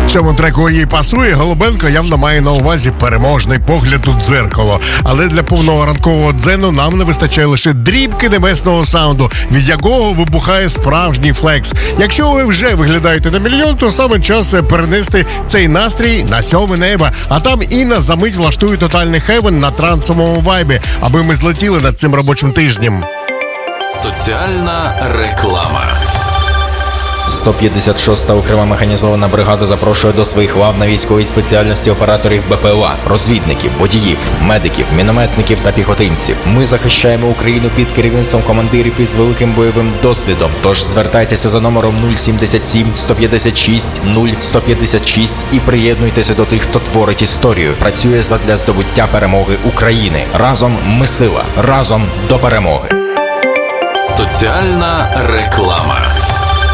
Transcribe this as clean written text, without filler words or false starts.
цьому треку їй пасує. Голубенко явно має на увазі переможний погляд у дзеркало. Але для повного ранкового дзену нам не вистачає лише дрібки небесного саунду, від якого вибухає справжній флекс. Якщо ви вже виглядаєте на мільйон, то саме час перенести цей настрій на 7 небо. А там Інна за мить влаштує тотальний хевен на трансовому вайбі, аби ми злетіли над цим робочим тижнем. Соціальна реклама. 156-та окрема механізована бригада запрошує до своїх лав на військовій спеціальності операторів БПЛА, розвідників, водіїв, медиків, мінометників та піхотинців. Ми захищаємо Україну під керівництвом командирів із великим бойовим досвідом. Тож звертайтеся за номером 077 156 0156 і приєднуйтеся до тих, хто творить історію. Працює задля здобуття перемоги України. Разом ми сила. Разом до перемоги. Соціальна реклама.